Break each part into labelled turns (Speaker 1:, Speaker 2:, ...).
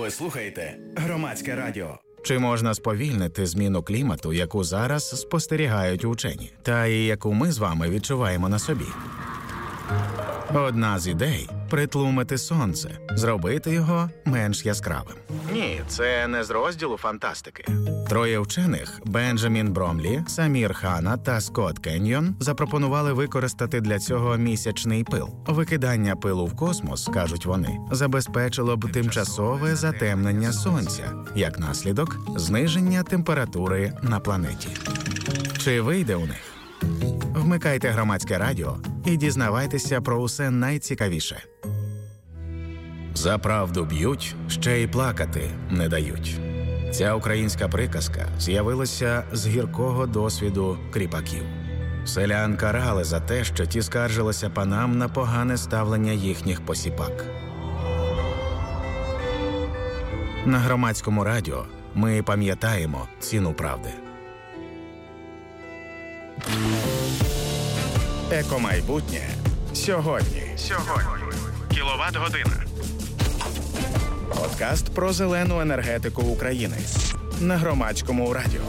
Speaker 1: Ви слухаєте Громадське радіо.
Speaker 2: Чи можна сповільнити зміну клімату, яку зараз спостерігають учені, та і яку ми з вами відчуваємо на собі? Одна з ідей – притлумити сонце, зробити його менш яскравим. Ні, це не з розділу фантастики. Троє вчених – Бенджамін Бромлі, Самір Хана та Скотт Кеньйон – запропонували використати для цього місячний пил. Викидання пилу в космос, кажуть вони, забезпечило б тимчасове затемнення сонця, як наслідок – зниження температури на планеті. Чи вийде у них? Вмикайте Громадське радіо і дізнавайтеся про усе найцікавіше. За правду б'ють, ще й плакати не дають. Ця українська приказка з'явилася з гіркого досвіду кріпаків. Селян карали за те, що ті скаржилися панам на погане ставлення їхніх посіпак. На Громадському радіо ми пам'ятаємо ціну правди. Екомайбутнє сьогодні. Кіловат-година. Подкаст про зелену енергетику України на Громадському радіо.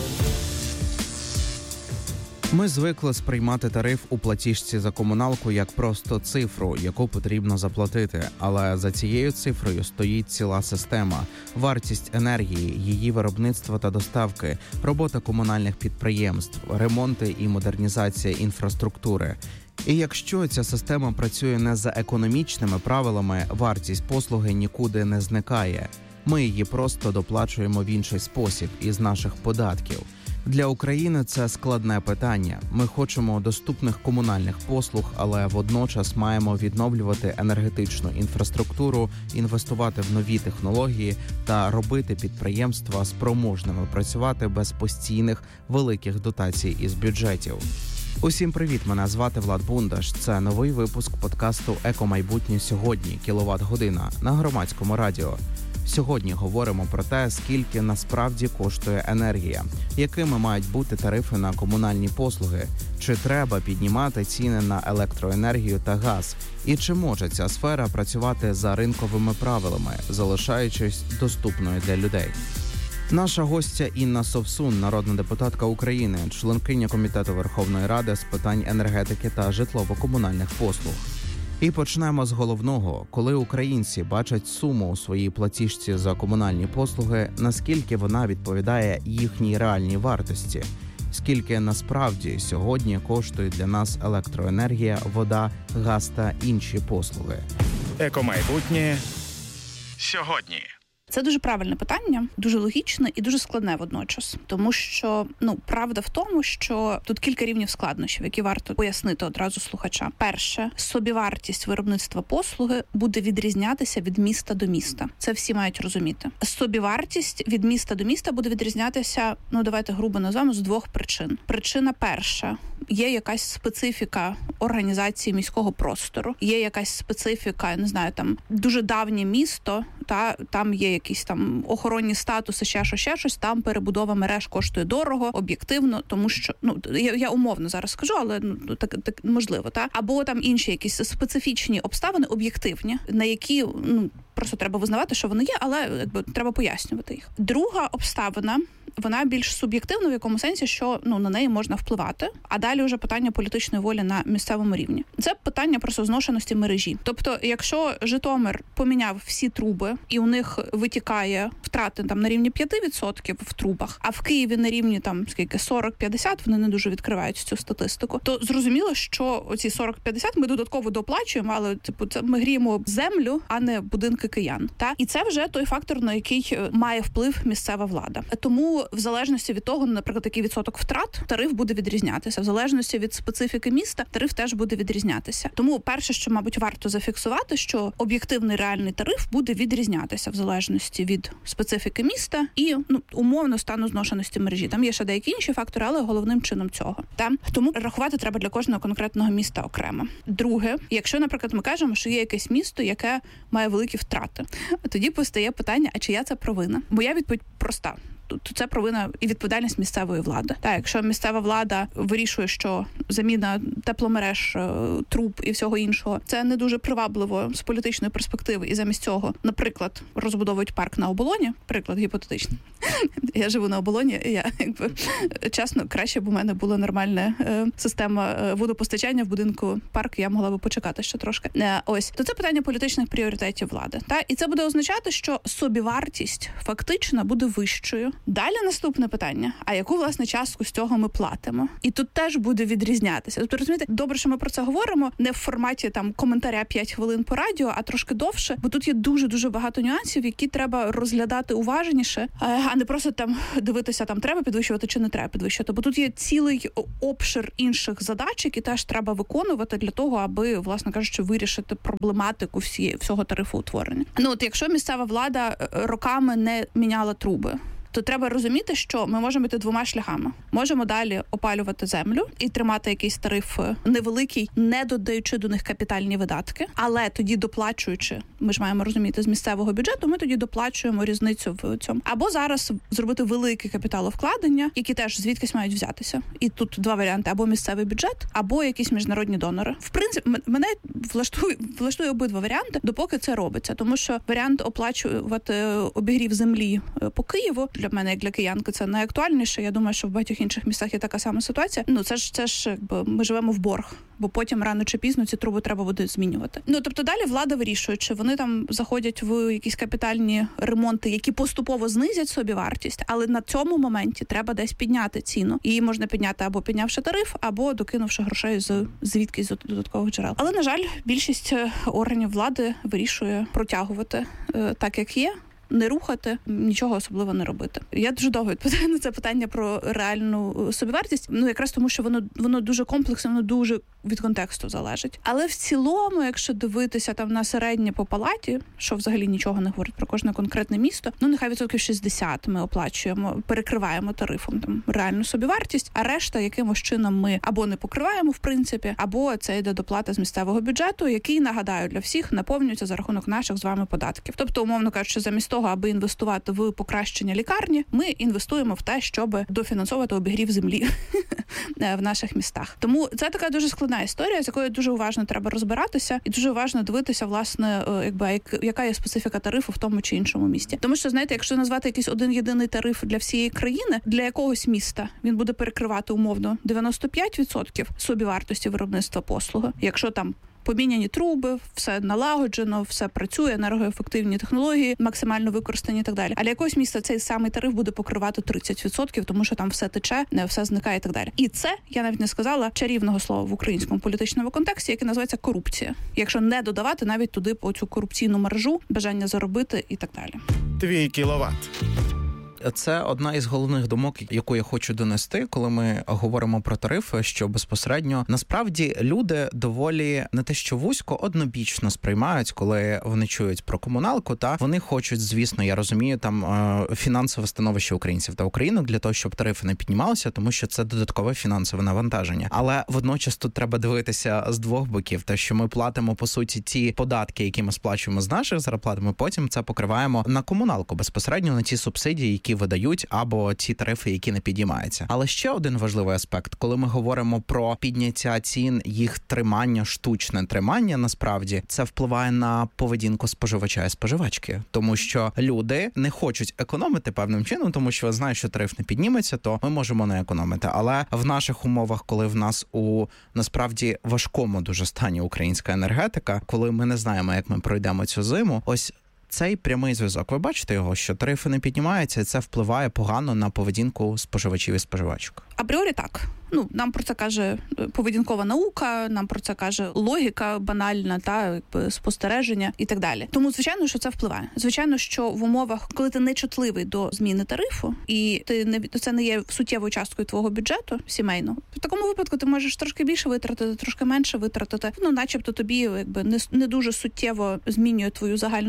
Speaker 3: Ми звикли сприймати тариф у платіжці за комуналку як просто цифру, яку потрібно заплатити. Але за цією цифрою стоїть ціла система. Вартість енергії, її виробництво та доставки, робота комунальних підприємств, ремонти і модернізація інфраструктури. І якщо ця система працює не за економічними правилами, вартість послуги нікуди не зникає. Ми її просто доплачуємо в інший спосіб із наших податків. Для України це складне питання. Ми хочемо доступних комунальних послуг, але водночас маємо відновлювати енергетичну інфраструктуру, інвестувати в нові технології та робити підприємства спроможними працювати без постійних великих дотацій із бюджетів. Усім привіт, мене звати Влад Бундаш. Це новий випуск подкасту «Екомайбутнє сьогодні. Кіловат-година» на Громадському радіо. Сьогодні говоримо про те, скільки насправді коштує енергія, якими мають бути тарифи на комунальні послуги, чи треба піднімати ціни на електроенергію та газ, і чи може ця сфера працювати за ринковими правилами, залишаючись доступною для людей. Наша гостя Інна Совсун, народна депутатка України, членкиня Комітету Верховної Ради з питань енергетики та житлово-комунальних послуг. І почнемо з головного. Коли українці бачать суму у своїй платіжці за комунальні послуги, наскільки вона відповідає їхній реальній вартості? Скільки насправді сьогодні коштує для нас електроенергія, вода, газ та інші послуги?
Speaker 2: Екомайбутнє сьогодні.
Speaker 4: Це дуже правильне питання, дуже логічне і дуже складне водночас. Тому що, правда в тому, що тут кілька рівнів складнощів, які варто пояснити одразу слухача. Перше, собівартість виробництва послуги буде відрізнятися від міста до міста. Це всі мають розуміти. Собівартість від міста до міста буде відрізнятися, давайте грубо назвемо, з двох причин. Причина перша. Є якась специфіка організації міського простору, є якась специфіка, я не знаю, там дуже давнє місто, там є якісь там охоронні статуси, ще щось, там перебудова мереж коштує дорого, об'єктивно, тому що, я умовно зараз скажу, але так можливо, або там інші якісь специфічні обставини, об'єктивні, на які, просто треба визнавати, що вони є, але треба пояснювати їх. Друга обставина, вона більш суб'єктивна в якому сенсі, що на неї можна впливати, а далі вже питання політичної волі на місцевому рівні. Це питання просто зношеності мережі. Тобто, якщо Житомир поміняв всі труби і у них витікає втрати на рівні 5% в трубах, а в Києві на рівні 40-50, вони не дуже відкривають цю статистику, то зрозуміло, що оці 40-50 ми додатково доплачуємо, але це ми гріємо землю, а не будинки киян. І це вже той фактор, на який має вплив місцева влада. Тому в залежності від того, наприклад, який відсоток втрат, тариф буде відрізнятися. В залежності від специфіки міста, тариф теж буде відрізнятися. Тому перше, що, мабуть, варто зафіксувати, що об'єктивний реальний тариф буде відрізнятися в залежності від специфіки міста і, умовно, стану зношеності мережі. Там є ще деякі інші фактори, але головним чином цього. Тому рахувати треба для кожного конкретного міста окремо. Друге, якщо, наприклад, ми кажемо, що є якесь місто, яке має великі втрати, тоді постає питання, а чия це провина? Моя відповідь проста. то це провина і відповідальність місцевої влади. Так, якщо місцева влада вирішує, що заміна тепломереж, труб і всього іншого, це не дуже привабливо з політичної перспективи, і замість цього, наприклад, розбудовують парк на Оболоні, приклад гіпотетичний. Я живу на Оболоні, і я, чесно, краще б у мене була нормальна система водопостачання в будинку парк, я могла би почекати ще трошки. Ось, то це питання політичних пріоритетів влади. Та? І це буде означати, що собівартість фактично буде вищою. Далі наступне питання, а яку, власне, частку з цього ми платимо? І тут теж буде відрізнятися. Тобто, розумієте, добре, що ми про це говоримо, не в форматі там коментаря 5 хвилин по радіо, а трошки довше, бо тут є дуже-дуже багато нюансів, які треба розглядати уважніше, а не просто там дивитися, там треба підвищувати чи не треба підвищувати. Бо тут є цілий обшир інших задач, які теж треба виконувати для того, аби, власне кажучи, вирішити проблематику всього тарифоутворення. Ну, от якщо місцева влада роками не міняла труби, то треба розуміти, що ми можемо йти двома шляхами. Можемо далі опалювати землю і тримати якийсь тариф невеликий, не додаючи до них капітальні видатки, але тоді доплачуючи, ми ж маємо розуміти, з місцевого бюджету, ми тоді доплачуємо різницю в цьому. Або зараз зробити велике капіталовкладення, які теж звідкись мають взятися. І тут два варіанти: або місцевий бюджет, або якісь міжнародні донори. В принципі, мене влаштує обидва варіанти, допоки це робиться. Тому що варіант оплачувати обігрів землі по Києву для мене, як для киянки, це найактуальніше. Я думаю, що в багатьох інших містах є така сама ситуація. Ну, це ж якби ми живемо в борг, бо потім рано чи пізно ці труби треба буде змінювати. Ну, тобто далі влада вирішує, чи вони там заходять в якісь капітальні ремонти, які поступово знизять собівартість, але на цьому моменті треба десь підняти ціну. Її можна підняти або піднявши тариф, або докинувши грошей звідкись з додаткових джерел. Але, на жаль, більшість органів влади вирішує протягувати так, як є, не рухати, нічого особливо не робити. Я дуже довго відповідаю на це питання про реальну собівартість, ну якраз тому, що воно дуже комплексне, воно дуже від контексту залежить. Але в цілому, якщо дивитися там на середнє по палаті, що взагалі нічого не говорить про кожне конкретне місто, ну нехай 60% ми оплачуємо, перекриваємо тарифом там реальну собівартість, а решта якимось чином ми або не покриваємо, в принципі, або це йде доплата з місцевого бюджету, який, нагадаю, для всіх наповнюється за рахунок наших з вами податків. Тобто, умовно кажучи, замість того, аби інвестувати в покращення лікарні, ми інвестуємо в те, щоб дофінансовувати обігрів землі в наших містах. Тому це така дуже складна історія, з якою дуже уважно треба розбиратися і дуже уважно дивитися, власне, яка є специфіка тарифу в тому чи іншому місті. Тому що, знаєте, якщо назвати якийсь один єдиний тариф для всієї країни, для якогось міста він буде перекривати умовно 95% собівартості виробництва послуги. Якщо там поміняні труби, все налагоджено, все працює, енергоефективні технології, максимально використані і так далі. А для якогось міста цей самий тариф буде покривати 30%, тому що там все тече, все зникає і так далі. І це, я навіть не сказала, чарівного слова в українському політичному контексті, яке називається корупція. Якщо не додавати навіть туди по цю корупційну мережу, бажання заробити і так далі.
Speaker 1: Твій кіловат.
Speaker 3: Це одна із головних думок, яку я хочу донести, коли ми говоримо про тарифи, що безпосередньо насправді люди доволі не те що вузько, однобічно сприймають, коли вони чують про комуналку, та вони хочуть, звісно, я розумію, там фінансове становище українців та українок для того, щоб тарифи не піднімалися, тому що це додаткове фінансове навантаження. Але водночас тут треба дивитися з двох боків, те, що ми платимо, по суті, ті податки, які ми сплачуємо з наших зарплат, ми потім це покриваємо на комуналку, безпосередньо на ті субсидії, які видають, або ті тарифи, які не підіймаються. Але ще один важливий аспект, коли ми говоримо про підняття цін, їх тримання, штучне тримання, насправді, це впливає на поведінку споживача і споживачки. Тому що люди не хочуть економити певним чином, тому що знають, що тариф не підніметься, то ми можемо не економити. Але в наших умовах, коли в нас у, насправді, важкому дуже стані українська енергетика, коли ми не знаємо, як ми пройдемо цю зиму, ось цей прямий зв'язок. Ви бачите його, що тарифи не піднімаються, і це впливає погано на поведінку споживачів і споживачок?
Speaker 4: Апріорі так. Ну, нам про це каже поведінкова наука, нам про це каже логіка банальна, та якби спостереження і так далі. Тому, звичайно, що це впливає. Звичайно, що в умовах, коли ти не чутливий до зміни тарифу, і це не є суттєвою часткою твого бюджету сімейного, в такому випадку ти можеш трошки більше витратити, трошки менше витратити. Ну, начебто тобі якби не дуже суттєво змінює твою загальну платіжку,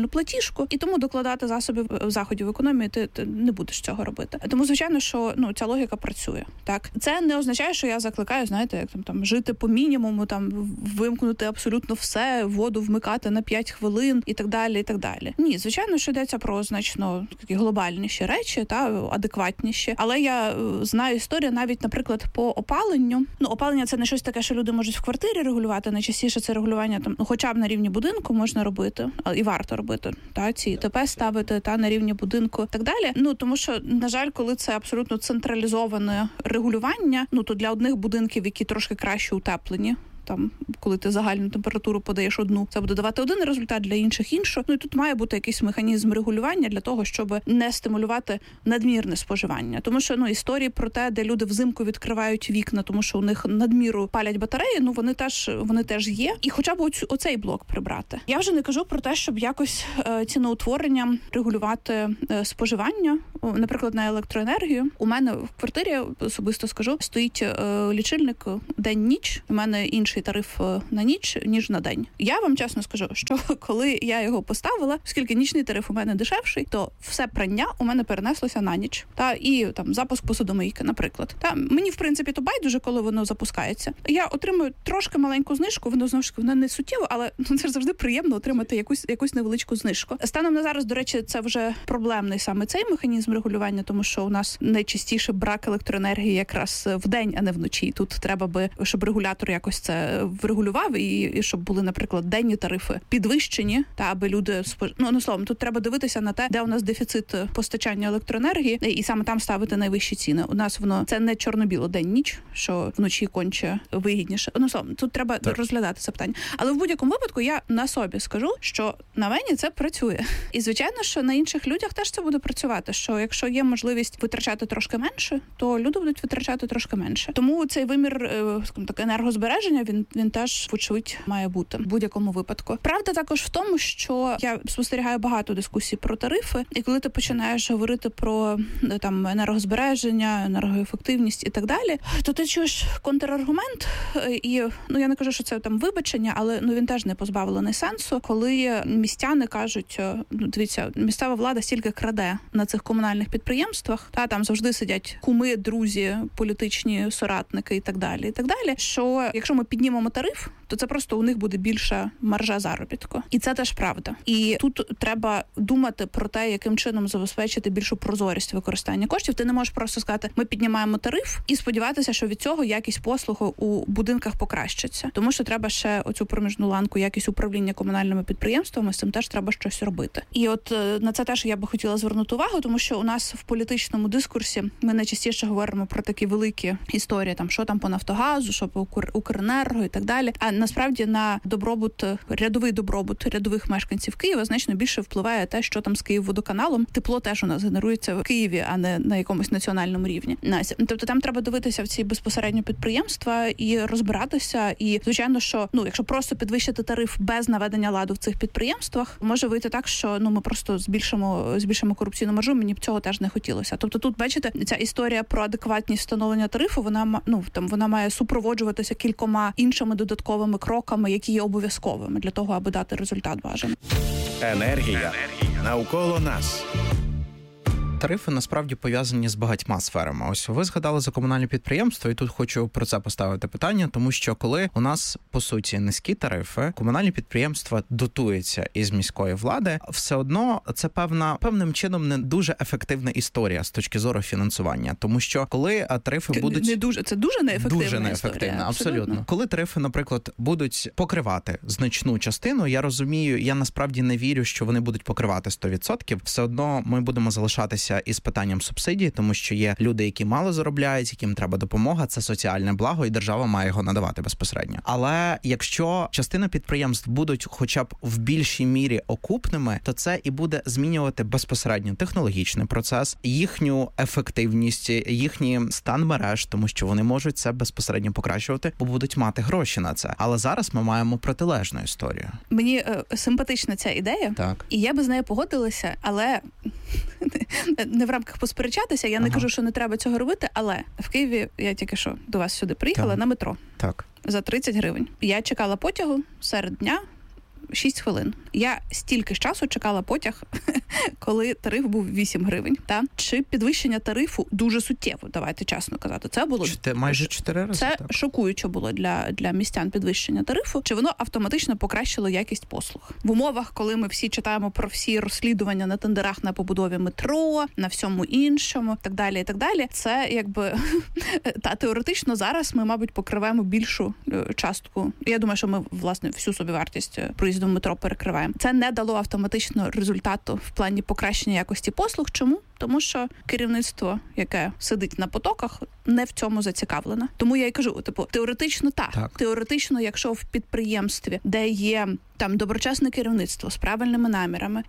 Speaker 4: знижку, і тому докладати заходів економії ти не будеш цього робити. Тому, звичайно, що ця логіка працює. Так, це не означає, що я закликаю, знаєте, як там жити по мінімуму, там вимкнути абсолютно все, воду вмикати на 5 хвилин і так далі, і так далі. Ні, звичайно, що йдеться про значно такі глобальніші речі, адекватніші. Але я знаю історію навіть, наприклад, по опаленню. Опалення – це не щось таке, що люди можуть в квартирі регулювати. Найчастіше це регулювання там, хоча б на рівні будинку можна робити, і варто робити. Ці ТП ставити на рівні будинку і так далі. Тому що, на жаль, коли це абсолютно централізоване регулювання, то для одних будинків, які трошки краще утеплені, там, коли ти загальну температуру подаєш одну, це буде давати один результат, для інших іншу. І тут має бути якийсь механізм регулювання для того, щоб не стимулювати надмірне споживання. Тому що, історії про те, де люди взимку відкривають вікна, тому що у них надміру палять батареї, вони теж є. І хоча б оцей блок прибрати. Я вже не кажу про те, щоб якось ціноутворенням регулювати споживання, наприклад, на електроенергію. У мене в квартирі, особисто скажу, стоїть лічильник день-ніч. У мене інший тариф на ніч, ніж на день. Я вам чесно скажу, що коли я його поставила, оскільки нічний тариф у мене дешевший, то все прання у мене перенеслося на ніч. І там запуск посудомийки, наприклад. Мені, в принципі, то байдуже, коли воно запускається. Я отримую трошки маленьку знижку, воно, знову ж таки, не суттєво, але це ж завжди приємно отримати якусь невеличку знижку. Станом на зараз, до речі, це вже проблемний саме цей механізм регулювання, тому що у нас найчастіше брак електроенергії якраз вдень, а не вночі. Тут треба би, щоб регулятор якось це врегулював і щоб були, наприклад, денні тарифи підвищені, аби люди словом, тут треба дивитися на те, де у нас дефіцит постачання електроенергії, і саме там ставити найвищі ціни. У нас це не чорно-біло день-ніч, що вночі конче вигідніше. Словом, тут треба розглядати це питання. Але в будь-якому випадку я на собі скажу, що на мені це працює. І звичайно, що на інших людях теж це буде працювати, що якщо є можливість витрачати трошки менше, то люди будуть витрачати трошки менше. Тому цей вимір, скажімо так, енергозбереження, він теж, вочевидь, має бути в будь-якому випадку. Правда також в тому, що я спостерігаю багато дискусій про тарифи, і коли ти починаєш говорити про там енергозбереження, енергоефективність і так далі, то ти чуєш контраргумент, і я не кажу, що це там вибачення, але він теж не позбавлений сенсу, коли містяни кажуть, дивіться, місцева влада стільки краде на цих комунальних підприємствах, там завжди сидять куми, друзі, політичні соратники і так далі, що якщо ми піднімемо тариф, то це просто у них буде більша маржа заробітку. І це теж правда. І тут треба думати про те, яким чином забезпечити більшу прозорість використання коштів. Ти не можеш просто сказати, ми піднімаємо тариф і сподіватися, що від цього якість послуг у будинках покращиться. Тому що треба ще оцю проміжну ланку, якість управління комунальними підприємствами, з цим теж треба щось робити. І от на це теж я би хотіла звернути увагу, тому що у нас в політичному дискурсі ми найчастіше говоримо про такі великі історії, там, що там по Нафтогазу, що по Укренерго і так далі. А насправді на рядовий добробут рядових мешканців Києва значно більше впливає те, що там з Київводоканалом. Тепло теж у нас генерується в Києві, а не на якомусь національному рівні. Тобто там треба дивитися в ці безпосередньо підприємства і розбиратися. І, звичайно, що якщо просто підвищити тариф без наведення ладу в цих підприємствах, може вийти так, що ми просто збільшимо корупційну маржу. Мені б цього теж не хотілося. Тобто тут, бачите, ця історія про адекватність встановлення тарифу, вона має супроводжуватися кількома іншими додатковими кроками, які є обов'язковими для того, аби дати результат бажаний.
Speaker 1: Енергія навколо нас.
Speaker 3: Тарифи насправді пов'язані з багатьма сферами. Ось ви згадали за комунальне підприємство, і тут хочу про це поставити питання, тому що коли у нас, по суті, низькі тарифи, комунальні підприємства дотуються із міської влади, все одно це певним чином не дуже ефективна історія з точки зору фінансування. Тому що коли тарифи будуть...
Speaker 4: Це дуже неефективна
Speaker 3: Дуже неефективна,
Speaker 4: історія.
Speaker 3: абсолютно. Коли тарифи, наприклад, будуть покривати значну частину, я розумію, я насправді не вірю, що вони будуть покривати 100%. Все одно ми будемо залишатися із питанням субсидій, тому що є люди, які мало заробляють, яким треба допомога, це соціальне благо, і держава має його надавати безпосередньо. Але якщо частина підприємств будуть хоча б в більшій мірі окупними, то це і буде змінювати безпосередньо технологічний процес, їхню ефективність, їхній стан мереж, тому що вони можуть це безпосередньо покращувати, бо будуть мати гроші на це. Але зараз ми маємо протилежну історію.
Speaker 4: Мені симпатична ця ідея,
Speaker 3: так.
Speaker 4: І я би з нею погодилася, але не в рамках посперечатися, я не кажу, що не треба цього робити, але в Києві, я тільки що до вас сюди приїхала на метро.
Speaker 3: Так.
Speaker 4: За 30 гривень. Я чекала потягу серед дня, 6 хвилин. Я стільки ж часу чекала потяг, коли тариф був 8 гривень. Та? Чи підвищення тарифу дуже суттєво, давайте чесно казати. Це було
Speaker 3: майже 4 рази.
Speaker 4: Це
Speaker 3: так.
Speaker 4: шокуюче було для містян підвищення тарифу. Чи воно автоматично покращило якість послуг? В умовах, коли ми всі читаємо про всі розслідування на тендерах на побудові метро, на всьому іншому, так далі, це якби теоретично зараз ми, мабуть, покриваємо більшу частку. Я думаю, що ми, власне, всю собівартість проїзду в метро перекриваємо. Це не дало автоматично результату в плані покращення якості послуг. Чому? Тому що керівництво, яке сидить на потоках, не в цьому зацікавлено. Тому я й кажу, теоретично так. Теоретично, якщо в підприємстві, де є там доброчесне керівництво з правильними намірами,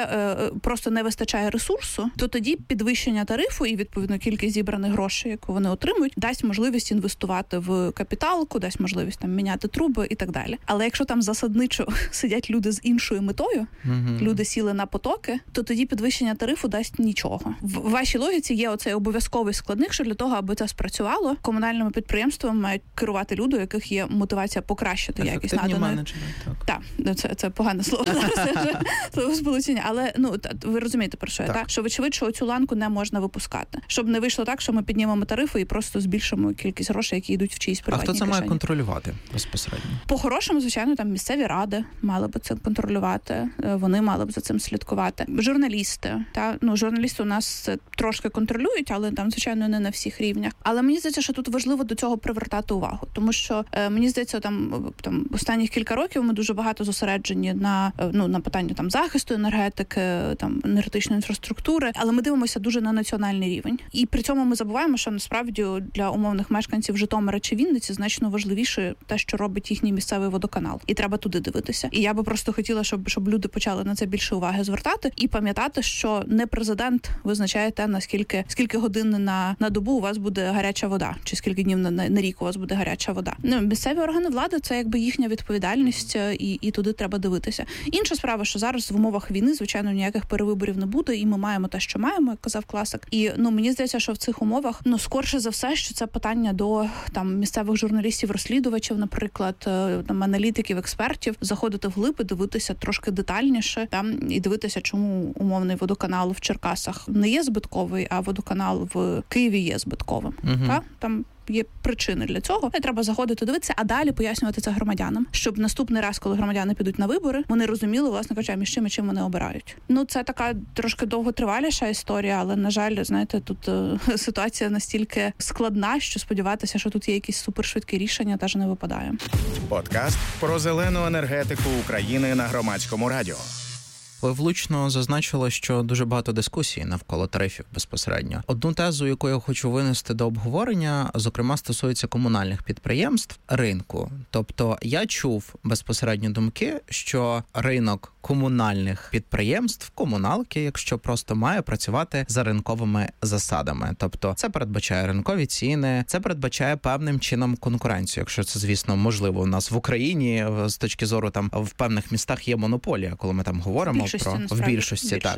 Speaker 4: просто не вистачає ресурсу, то тоді підвищення тарифу і, відповідно, кількість зібраних грошей, яку вони отримують, дасть можливість інвестувати в капіталку, дасть можливість там міняти труби і так далі. Але якщо там засадничо сидять люди з іншою метою, люди сіли на потоки, то тоді підвищення тарифу дасть нічого. В вашій логіці є оцей обов'язковий складник, що для того, аби це спрацювало, комунальними підприємствами мають керувати люди, у яких є мотивація покращити якість наданої.
Speaker 3: Менеджери, так.
Speaker 4: Це погане слово. Це слово сполучення. Але, ви розумієте, про що я, так? Що, вочевидь, що цю ланку не можна випускати. Щоб не вийшло так, що ми піднімемо тарифи і просто збільшимо кількість грошей, які йдуть в чиїсь приватні кишені.
Speaker 3: А хто це має контролювати безпосередньо?
Speaker 4: По-хорошому, звичайно, там місцеві ради мали б це контролювати. Вони мали б за цим слідкувати. Журналісти. Журналісти у нас це трошки контролюють, але там, звичайно, не на всіх рівнях. Але мені здається, що тут важливо до цього привертати увагу. Тому що, мені здається, там останніх кілька років ми дуже багато зосереджені на питання там захисту енергетики, там енергетичної інфраструктури, але ми дивимося дуже на національний рівень. І при цьому ми забуваємо, що насправді для умовних мешканців Житомира чи Вінниці значно важливіше те, що робить їхній місцевий водоканал. І треба туди дивитися. І я би просто хотіла, щоб люди почали на це більше уваги звертати і пам'ятати, що не президент визначає те, скільки годин на добу у вас буде гаряча вода, чи скільки днів на рік у вас буде гаряча вода. Місцеві органи влади — це якби їхня відповідальність, і туди треба дивитися. Інша справа, що зараз в умовах війни, звичайно, ніяких перевиборів не буде, і ми маємо те, що маємо, як казав класик. І, мені здається, що в цих умовах, скорше за все, що це питання до там місцевих журналістів-розслідувачів, наприклад, там аналітиків, експертів, заходити вглиб і дивитися трошки детальніше, і дивитися, чому умовний водоканал в Черкасах не є збитковий, а водоканал в Києві є збитковим. Там є причини для цього. І треба заходити, дивитися, а далі пояснювати це громадянам, щоб наступний раз, коли громадяни підуть на вибори, вони розуміли, власне кажучи, між чим вони обирають. Це така трошки довготриваліша історія, але, на жаль, знаєте, тут ситуація настільки складна, що сподіватися, що тут є якісь супершвидкі рішення, теж не випадає.
Speaker 1: Подкаст про зелену енергетику України на Громадському радіо.
Speaker 3: Ви влучно зазначили, що дуже багато дискусій навколо тарифів безпосередньо. Одну тезу, яку я хочу винести до обговорення, зокрема, стосується комунальних підприємств, ринку. Тобто я чув безпосередньо думки, що ринок комунальних підприємств, комуналки, якщо просто має працювати за ринковими засадами. Тобто це передбачає ринкові ціни, це передбачає певним чином конкуренцію, якщо це, звісно, можливо у нас в Україні, з точки зору там в певних містах є монополія, коли ми там говоримо в більшості, так.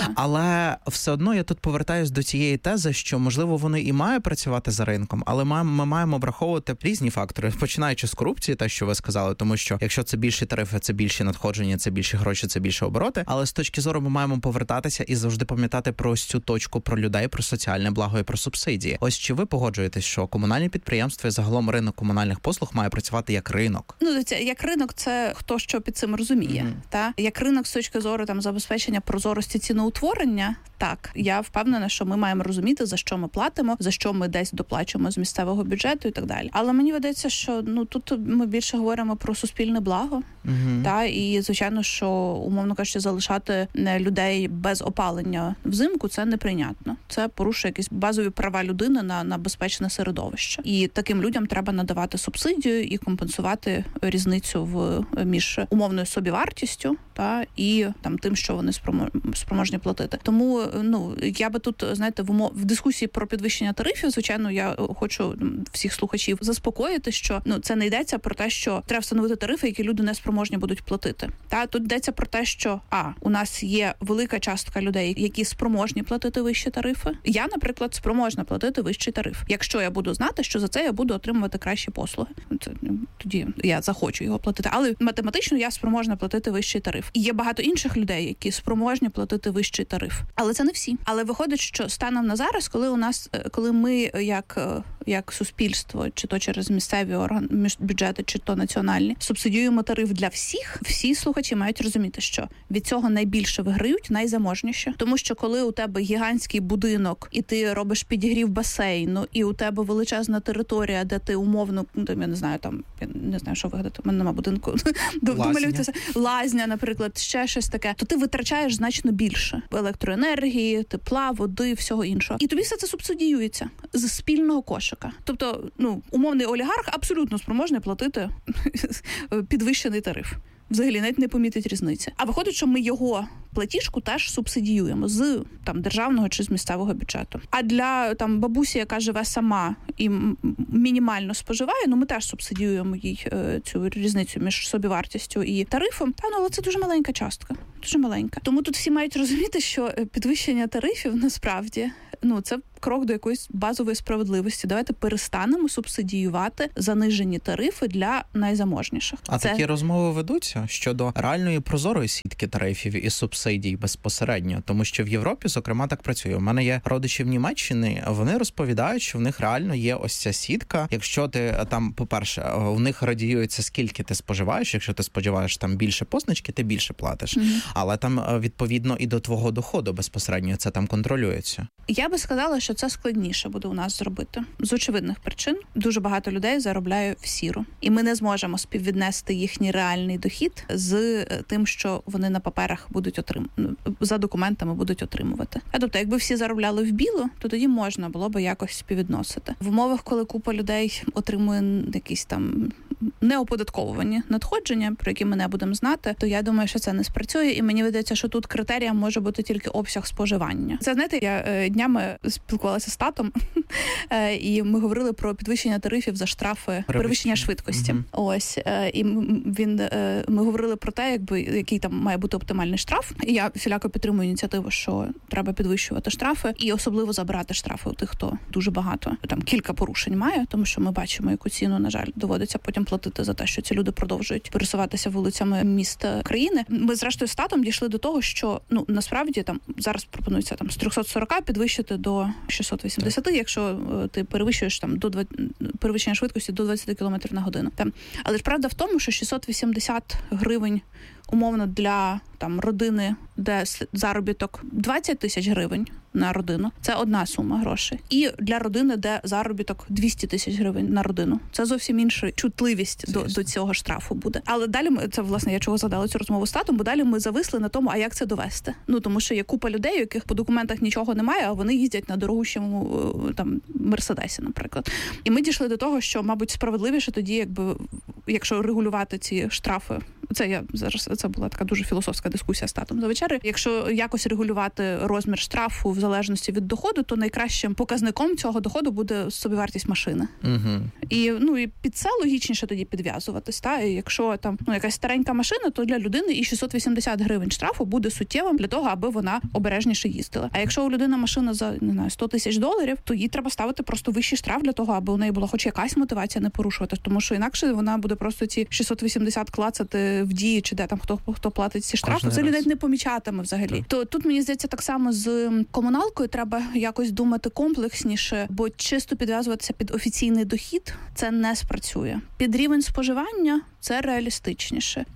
Speaker 3: Але все одно я тут повертаюсь до цієї тези, що, можливо, вони і мають працювати за ринком, але ми маємо враховувати різні фактори, починаючи з корупції, те, що ви сказали, тому що якщо це більші тарифи, це більші надходження, це більші гроші, це більше обороти, але з точки зору ми маємо повертатися і завжди пам'ятати про ось цю точку, про людей, про соціальне благо і про субсидії. Ось чи ви погоджуєтесь, що комунальні підприємства і загалом ринок комунальних послуг має працювати як ринок?
Speaker 4: Як ринок, це хто що під цим розуміє, та? Як ринок з точки зору там забезпечення прозорості ціноутворення, так, я впевнена, що ми маємо розуміти, за що ми платимо, за що ми десь доплачуємо з місцевого бюджету і так далі. Але мені видається, що тут ми більше говоримо про суспільне благо, та, і, звичайно, що, умовно кажучи, залишати людей без опалення взимку – це неприйнятно. Це порушує якісь базові права людини на безпечне середовище. І таким людям треба надавати субсидію і компенсувати різницю між умовною собівартістю, та, і там тим, що вони спроможні платити. Тому я би тут, знаєте, в дискусії про підвищення тарифів, звичайно, я хочу всіх слухачів заспокоїти, що це не йдеться про те, що треба встановити тарифи, які люди не спроможні будуть платити. Тут йдеться про те, що у нас є велика частка людей, які спроможні платити вищі тарифи. Я, наприклад, спроможна платити вищий тариф. Якщо я буду знати, що за це я буду отримувати кращі послуги, тоді я захочу його платити. Але математично я спроможна платити вищий тариф. І є багато інших людей, які спроможні платити вищий тариф. Але це не всі. Але виходить, що станом на зараз, коли ми як суспільство, чи то через місцеві бюджети, чи то національні, субсидіюємо тариф для всіх, всі слухачі мають розуміти, що від цього найбільше виграють найзаможніші. Тому що коли у тебе гігантський будинок, і ти робиш підігрів басейну, і у тебе величезна територія, де ти умовно, я не знаю, що вигадати, у мене нема будинку, домалюйтеся, лазня, наприклад, ще щось таке, то ти витрачаєш значно більше електроенергії, тепла, води, всього іншого. І тобі все це субсидіюється з спільного кошика. Тобто, умовний олігарх абсолютно спроможний платити підвищений тариф. Взагалі навіть не помітить різниці. А виходить, що ми його платіжку теж субсидіюємо з державного чи з місцевого бюджету. А для бабусі, яка живе сама і мінімально споживає, ми теж субсидіюємо їй цю різницю між собівартістю і тарифом. Але це дуже маленька частка. Дуже маленька. Тому тут всі мають розуміти, що підвищення тарифів насправді це крок до якоїсь базової справедливості. Давайте перестанемо субсидіювати занижені тарифи для найзаможніших.
Speaker 3: А такі розмови ведуться щодо реальної прозорої сітки тарифів і субсидій безпосередньо, тому що в Європі, зокрема, так працює. У мене є родичі в Німеччині, вони розповідають, що в них реально є ось ця сітка. Якщо ти по-перше, у них радіюється, скільки ти споживаєш. Якщо ти споживаєш більше позначки, ти більше платиш. Але відповідно і до твого доходу безпосередньо це контролюється.
Speaker 4: Я би сказала, що це складніше буде у нас зробити. З очевидних причин. Дуже багато людей заробляє в сіру. І ми не зможемо співвіднести їхній реальний дохід з тим, що вони на паперах будуть за документами будуть отримувати. Тобто, якби всі заробляли в білу, то тоді можна було б якось співвідносити. В умовах, коли купа людей отримує якісь неоподатковувані надходження, про які ми не будемо знати, то я думаю, що це не спрацює. І мені видається, що тут критерієм може бути тільки обсяг споживання. Це, знаєте, я днями спілкувалася з татом, і ми говорили про підвищення тарифів за штрафи перевищення швидкості. Ось. І ми говорили про те, який має бути оптимальний штраф. І я всіляко підтримую ініціативу, що треба підвищувати штрафи і особливо забирати штрафи у тих, хто дуже багато, кілька порушень має, тому що ми бачимо, яку ціну, на жаль, доводиться потім платити за те, що ці люди продовжують пересуватися вулицями міст країни. Ми, зрештою, з татом дійшли до того, що, насправді, зараз пропонується з 340 підвищити до 680, якщо ти перевищуєш перевищення швидкості до 20 км на годину. Але ж правда в тому, що 680 гривень умовно для родини, де заробіток 20 тисяч гривень на родину, це одна сума грошей. І для родини, де заробіток 200 тисяч гривень на родину, це зовсім інша чутливість до цього штрафу буде. Але далі це, власне, я чого згадала цю розмову з татом, бо далі ми зависли на тому, а як це довести. Тому що є купа людей, у яких по документах нічого немає, а вони їздять на дорогущому Мерседесі, наприклад. І ми дійшли до того, що, мабуть, справедливіше тоді, якщо регулювати ці штрафи. Це була така дуже філософська дискусія з татом за вечерею. Якщо якось регулювати розмір штрафу в залежності від доходу, то найкращим показником цього доходу буде собівартість машини. І під це логічніше тоді підв'язуватись. І якщо якась старенька машина, то для людини і 680 гривень штрафу буде суттєвим для того, аби вона обережніше їздила. А якщо у людини машина за $100 тисяч, то їй треба ставити просто вищий штраф для того, аби у неї була хоч якась мотивація не порушувати, тому що інакше вона буде просто ці 680 клацати в Дії, чи де хто платить ці штрафи, це людей не помічатиме взагалі. То тут, мені здається, так само з комуналкою треба якось думати комплексніше, бо чисто підв'язуватися під офіційний дохід це не спрацює. Під рівень споживання це реалістичніше.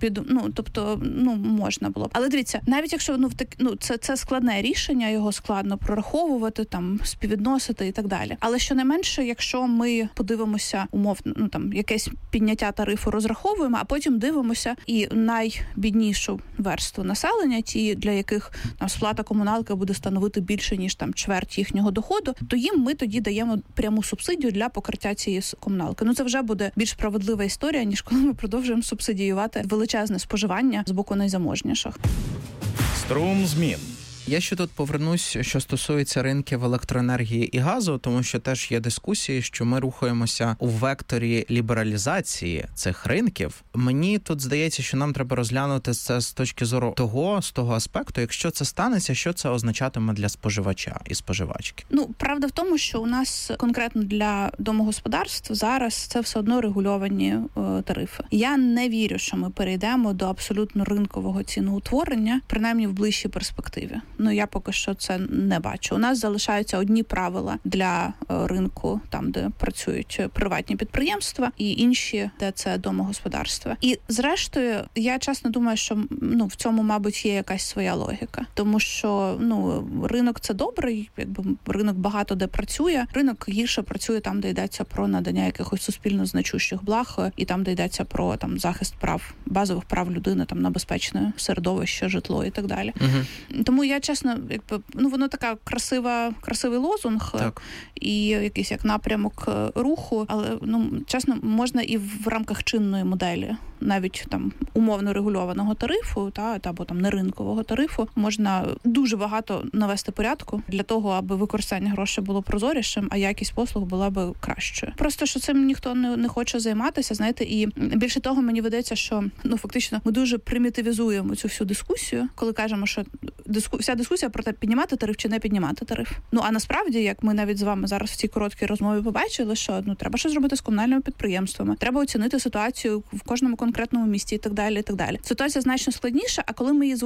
Speaker 4: Можна було б. Але дивіться, навіть якщо це складне рішення, його складно прораховувати, співвідносити і так далі. Але щонайменше, якщо ми подивимося умовно, якесь підняття тарифу розраховуємо, а потім дивимося і найбіднішу верству населення, ті, для яких сплата комуналки буде становити більше, ніж чверть їхнього доходу, то їм ми тоді даємо пряму субсидію для покриття цієї комуналки. Це вже буде більш справедлива історія, ніж коли ми продовжуємо субсидіювати величезне споживання з боку найзаможніших.
Speaker 1: Струм змін.
Speaker 3: Я ще тут повернусь, що стосується ринків електроенергії і газу, тому що теж є дискусії, що ми рухаємося у векторі лібералізації цих ринків. Мені тут здається, що нам треба розглянути це з точки зору з того аспекту, якщо це станеться, що це означатиме для споживача і споживачки.
Speaker 4: Правда в тому, що у нас конкретно для домогосподарств зараз це все одно регульовані тарифи. Я не вірю, що ми перейдемо до абсолютно ринкового ціноутворення, принаймні в ближчій перспективі. Я поки що це не бачу. У нас залишаються одні правила для ринку, там, де працюють приватні підприємства, і інші, де це домогосподарства. І зрештою, я чесно думаю, що в цьому, мабуть, є якась своя логіка. Тому що ринок це добрий, якби ринок багато де працює. Ринок гірше працює там, де йдеться про надання якихось суспільно значущих благ, і там, де йдеться про захист прав, базових прав людини, там, на безпечне середовище, житло і так далі. Угу. Тому я, чесно, воно така красивий лозунг, так, і якийсь як напрямок руху, але, чесно, можна і в рамках чинної моделі, навіть там умовно регульованого тарифу, або там неринкового тарифу, можна дуже багато навести порядку для того, аби використання грошей було прозорішим, а якість послуг була би кращою. Просто, що цим ніхто не хоче займатися, знаєте, і більше того, мені видається, що, фактично, ми дуже примітивізуємо цю всю дискусію, коли кажемо, що вся дискусія про те, піднімати тариф чи не піднімати тариф. А насправді, як ми навіть з вами зараз в цій короткій розмові побачили, що, треба щось зробити з комунальними підприємствами, треба оцінити ситуацію в кожному конкретному місті і так далі, і так далі. Ситуація значно складніша, а коли ми її